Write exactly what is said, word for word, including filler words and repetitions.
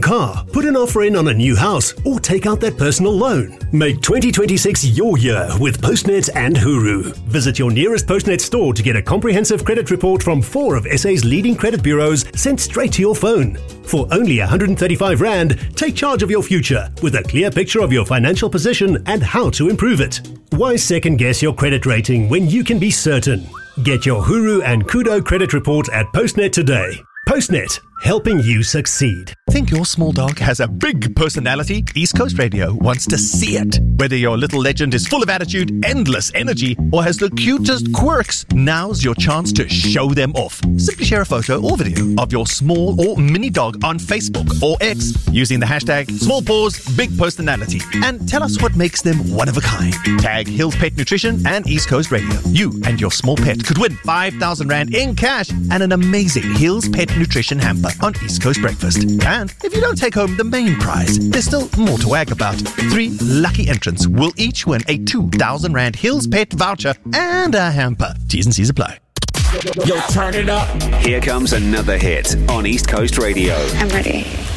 car, put an offer in on a new house, or take out that personal loan. Make twenty twenty-six your year with Postnet and Huru. Visit your nearest Postnet store to get a comprehensive credit report from four of S A's leading credit bureaus sent straight to your phone. For only one hundred thirty-five rand, take charge of your future with a clear picture of your financial position and how to improve it. Why second guess your credit rating when you can be certain? Get your Huru and Kudo credit report at Postnet today. Postnet, helping you succeed. Think your small dog has a big personality? East Coast Radio wants to see it. Whether your little legend is full of attitude, endless energy, or has the cutest quirks, now's your chance to show them off. Simply share a photo or video of your small or mini dog on Facebook or X using the hashtag SmallPawsBigPersonality and tell us what makes them one of a kind. Tag Hills Pet Nutrition and East Coast Radio. You and your small pet could win five thousand rand in cash and an amazing Hills Pet Nutrition hamper on East Coast Breakfast. And if you don't take home the main prize, there's still more to wag about. Three lucky entrants will each win a two thousand rand Hills Pet voucher and a hamper. T's and C's apply. Yo, turn it up. Here comes another hit on East Coast Radio. I'm ready.